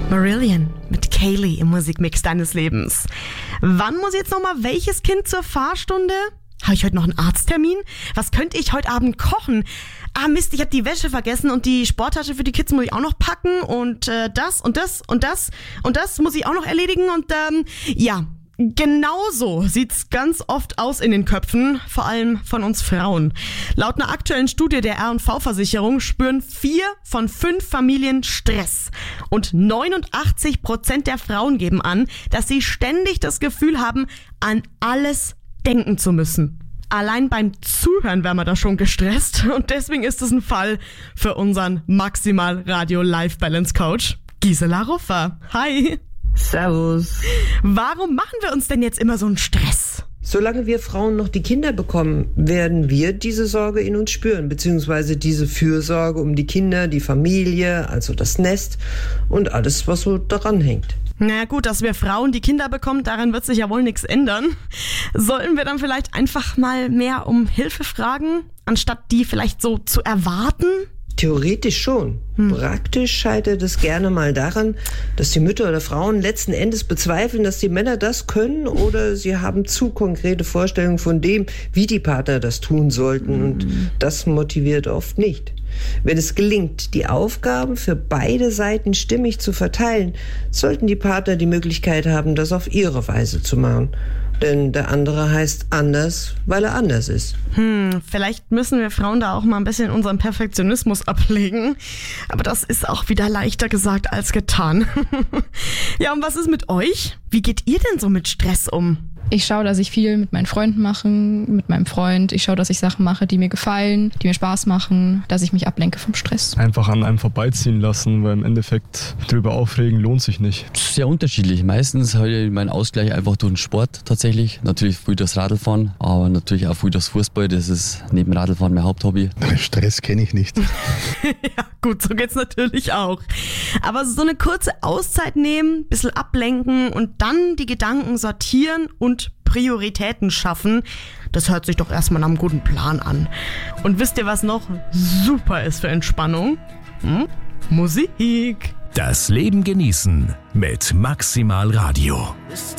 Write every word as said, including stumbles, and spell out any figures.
Marillion mit Kaylee im Musikmix deines Lebens. Wann muss jetzt nochmal welches Kind zur Fahrstunde? Habe ich heute noch einen Arzttermin? Was könnte ich heute Abend kochen? Ah Mist, ich habe die Wäsche vergessen und die Sporttasche für die Kids muss ich auch noch packen und äh, das und das und das und das muss ich auch noch erledigen und ähm, ja, genau so sieht's ganz oft aus in den Köpfen, vor allem von uns Frauen. Laut einer aktuellen Studie der R und V-Versicherung spüren vier von fünf Familien Stress und neunundachtzig Prozent der Frauen geben an, dass sie ständig das Gefühl haben, an alles denken zu müssen. Allein beim Zuhören wären wir da schon gestresst und deswegen ist es ein Fall für unseren Maximal Radio Life Balance Coach Gisela Ruffer. Hi! Servus. Warum machen wir uns denn jetzt immer so einen Stress? Solange wir Frauen noch die Kinder bekommen, werden wir diese Sorge in uns spüren, beziehungsweise diese Fürsorge um die Kinder, die Familie, also das Nest und alles, was so daran hängt. Na gut, dass wir Frauen die Kinder bekommen, daran wird sich ja wohl nichts ändern. Sollten wir dann vielleicht einfach mal mehr um Hilfe fragen, anstatt die vielleicht so zu erwarten? Theoretisch schon. Hm. Praktisch scheitert es gerne mal daran, dass die Mütter oder Frauen letzten Endes bezweifeln, dass die Männer das können oder sie haben zu konkrete Vorstellungen von dem, wie die Partner das tun sollten hm. und das motiviert oft nicht. Wenn es gelingt, die Aufgaben für beide Seiten stimmig zu verteilen, sollten die Partner die Möglichkeit haben, das auf ihre Weise zu machen. Denn der andere heißt anders, weil er anders ist. Hm, vielleicht müssen wir Frauen da auch mal ein bisschen unseren Perfektionismus ablegen. Aber das ist auch wieder leichter gesagt als getan. Ja, und was ist mit euch? Wie geht ihr denn so mit Stress um? Ich schaue, dass ich viel mit meinen Freunden mache, mit meinem Freund. Ich schaue, dass ich Sachen mache, die mir gefallen, die mir Spaß machen, dass ich mich ablenke vom Stress. Einfach an einem vorbeiziehen lassen, weil im Endeffekt drüber aufregen lohnt sich nicht. Sehr unterschiedlich. Meistens habe ich meinen Ausgleich einfach durch den Sport tatsächlich. Natürlich früh durchs Radlfahren, aber natürlich auch früh durchs Fußball. Das ist neben Radlfahren mein Haupthobby. Stress kenne ich nicht. Ja gut, so geht's natürlich auch. Aber so eine kurze Auszeit nehmen, bisschen ablenken und dann die Gedanken sortieren und Prioritäten schaffen, das hört sich doch erstmal nach einem guten Plan an. Und wisst ihr, was noch super ist für Entspannung? Hm? Musik. Das Leben genießen mit Maximal Radio.